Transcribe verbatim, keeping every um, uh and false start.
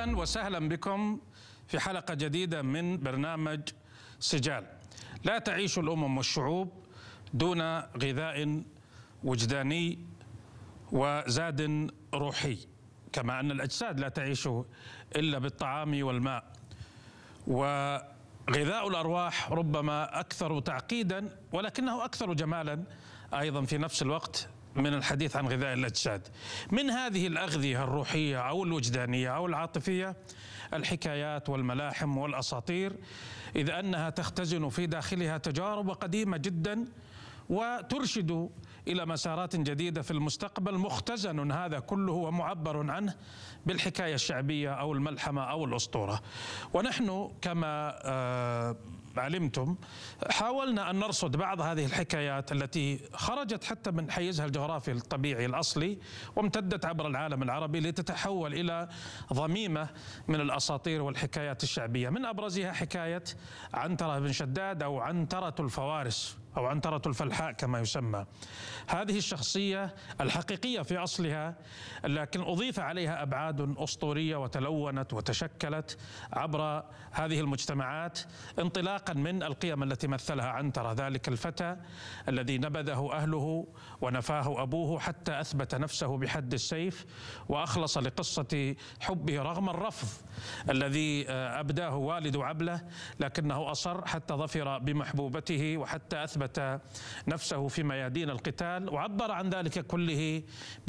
أهلا وسهلا بكم في حلقة جديدة من برنامج سجال. لا تعيش الأمم والشعوب دون غذاء وجداني وزاد روحي، كما أن الأجساد لا تعيش إلا بالطعام والماء. وغذاء الأرواح ربما أكثر تعقيدا ولكنه أكثر جمالا أيضا في نفس الوقت من الحديث عن غذاء الأجساد. من هذه الأغذية الروحية أو الوجدانية أو العاطفية الحكايات والملاحم والأساطير، إذ أنها تختزن في داخلها تجارب قديمة جدا وترشد إلى مسارات جديدة في المستقبل. مختزن هذا كله ومعبر عنه بالحكاية الشعبية أو الملحمة أو الأسطورة. ونحن كما آه علمتم حاولنا أن نرصد بعض هذه الحكايات التي خرجت حتى من حيزها الجغرافي الطبيعي الأصلي وامتدت عبر العالم العربي لتتحول إلى ضميمة من الأساطير والحكايات الشعبية. من أبرزها حكاية عنترة بن شداد أو عنترة الفوارس أو عنترة الفلحاء كما يسمى. هذه الشخصية الحقيقية في أصلها، لكن أضيف عليها أبعاد أسطورية وتلونت وتشكلت عبر هذه المجتمعات انطلاقا من القيم التي مثلها عنترة، ذلك الفتى الذي نبذه أهله ونفاه أبوه حتى أثبت نفسه بحد السيف وأخلص لقصة حبه رغم الرفض الذي أبداه والد عبله، لكنه أصر حتى ظفر بمحبوبته وحتى أثبت نفسه في ميادين القتال، وعبر عن ذلك كله